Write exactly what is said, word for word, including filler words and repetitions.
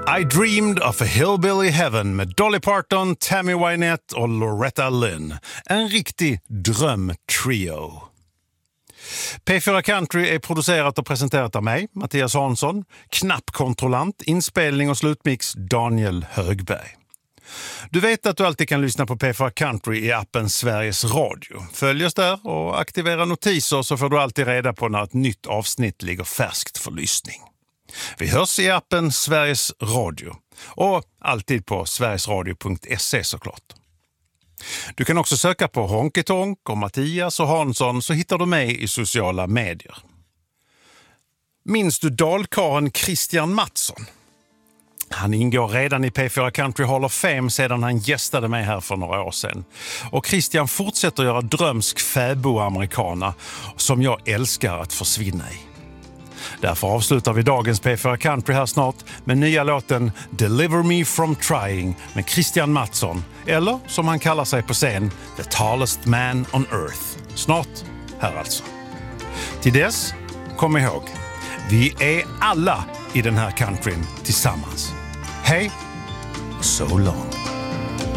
I Dreamed of a Hillbilly Heaven med Dolly Parton, Tammy Wynette och Loretta Lynn. En riktig drömtrio. P fyra Country är producerat och presenterat av mig, Mattias Hansson, knappkontrollant, inspelning och slutmix Daniel Högberg. Du vet att du alltid kan lyssna på P fyra Country i appen Sveriges Radio. Följ oss där och aktivera notiser så får du alltid reda på när ett nytt avsnitt ligger färskt för lyssning. Vi hörs i appen Sveriges Radio och alltid på sverigesradio punkt se såklart. Du kan också söka på Honky Tonk och Mattias och Hansson så hittar du mig i sociala medier. Minns du dalkaren Christian Mattsson? Han ingår redan i P fyra Country Hall of Fame sedan han gästade mig här för några år sedan. Och Christian fortsätter göra drömsk fäbo-americana som jag älskar att försvinna i. Därför avslutar vi dagens P fyra Country här snart med nya låten Deliver Me From Trying med Christian Mattsson, eller som han kallar sig på scen, The Tallest Man on Earth. Snart här alltså. Till dess, kom ihåg, vi är alla i den här countryn tillsammans. Hej och so long.